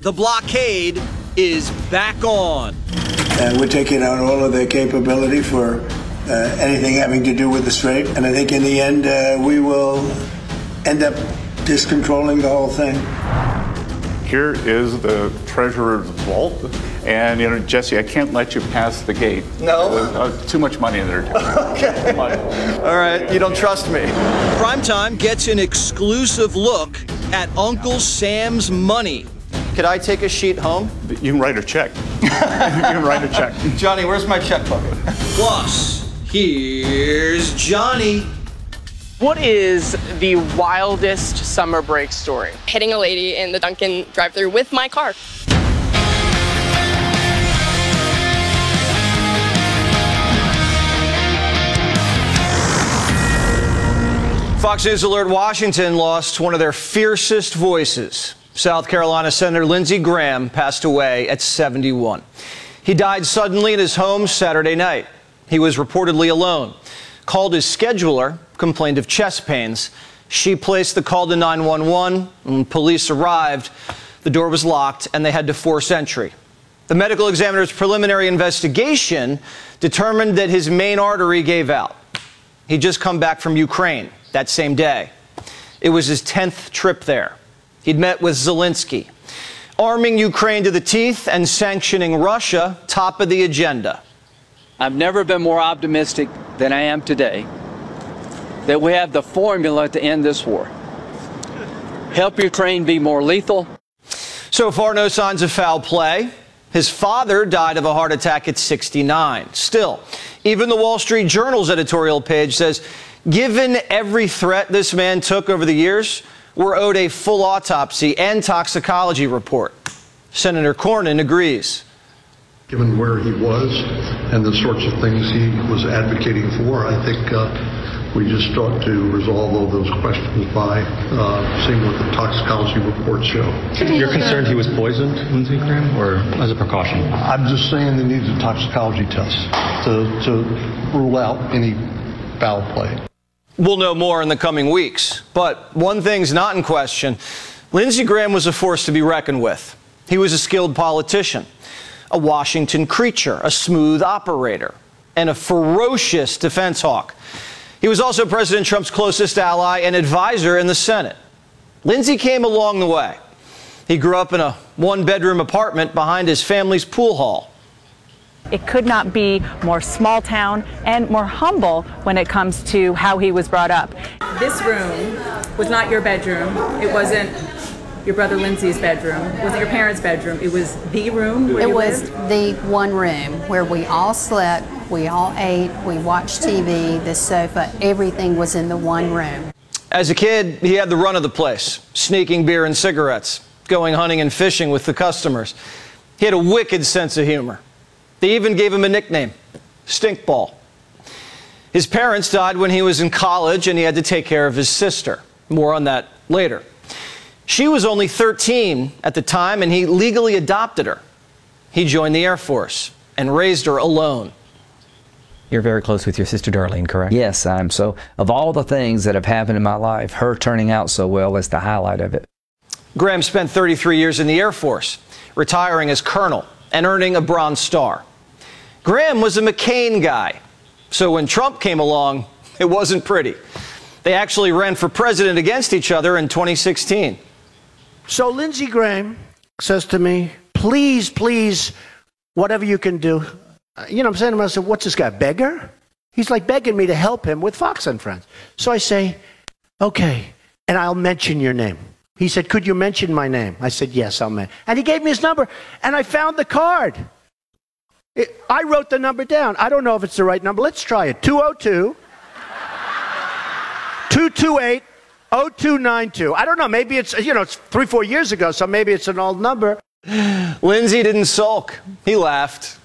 The blockade is back on. We're taking out all of their capability for anything having to do with the strait. And I think in the end, we will end up discontrolling the whole thing. Here is the treasurer's vault. And, you know, Jesse, I can't let you pass the gate. No? Too much money in there. Okay. All right, you don't trust me. Primetime gets an exclusive look at Uncle Sam's money. Could I take a sheet home? You can write a check. You can write a check. Johnny, where's my checkbook? Plus, here's Johnny. What is the wildest summer break story? Hitting a lady in the Dunkin' drive-thru with my car. Fox News Alert Washington lost one of their fiercest voices. South Carolina Senator Lindsey Graham passed away at 71. He died suddenly in his home Saturday night. He was reportedly alone. Called his scheduler, complained of chest pains. She placed the call to 911. When police arrived, the door was locked and they had to force entry. The medical examiner's preliminary investigation determined that his main artery gave out. He'd just come back from Ukraine that same day. It was his 10th trip there. He'd met with Zelensky. Arming Ukraine to the teeth and sanctioning Russia, top of the agenda. I've never been more optimistic than I am today that we have the formula to end this war. Help Ukraine be more lethal. So far, no signs of foul play. His father died of a heart attack at 69. Still, even the Wall Street Journal's editorial page says, given every threat this man took over the years, we're owed a full autopsy and toxicology report. Senator Cornyn agrees. Given where he was and the sorts of things he was advocating for, I think we just ought to resolve all those questions by seeing what the toxicology reports show. You're concerned he was poisoned, Lindsey Graham, or as a precaution? I'm just saying there needs a toxicology test to rule out any foul play. We'll know more in the coming weeks. But one thing's not in question. Lindsey Graham was a force to be reckoned with. He was a skilled politician, a Washington creature, a smooth operator, and a ferocious defense hawk. He was also President Trump's closest ally and advisor in the Senate. Lindsey came along the way. He grew up in a one-bedroom apartment behind his family's pool hall. It could not be more small town and more humble when it comes to how he was brought up. This room was not your bedroom. It wasn't your brother Lindsey's bedroom. It wasn't your parents' bedroom. It was the room where you lived? It was the one room where we all slept, we all ate, we watched TV, the sofa, everything was in the one room. As a kid, he had the run of the place, sneaking beer and cigarettes, going hunting and fishing with the customers. He had a wicked sense of humor. They even gave him a nickname, Stinkball. His parents died when he was in college and he had to take care of his sister. More on that later. She was only 13 at the time and he legally adopted her. He joined the Air Force and raised her alone. You're very close with your sister Darlene, correct? Yes, I am. So of all the things that have happened in my life, her turning out so well is the highlight of it. Graham spent 33 years in the Air Force, retiring as colonel and earning a Bronze Star. Graham was a McCain guy, so when Trump came along, it wasn't pretty. They actually ran for president against each other in 2016. So Lindsey Graham says to me, please, please, whatever you can do. You know what I'm saying to myself, what's this guy, a beggar? He's like begging me to help him with Fox and Friends. So I say, okay, and I'll mention your name. He said, could you mention my name? I said, yes, I'll mention. And he gave me his number, and I found the card. I wrote the number down. I don't know if it's the right number. Let's try it. 202-228-0292. I don't know. Maybe it's, it's 3-4 years ago, so maybe it's an old number. Lindsey didn't sulk. He laughed.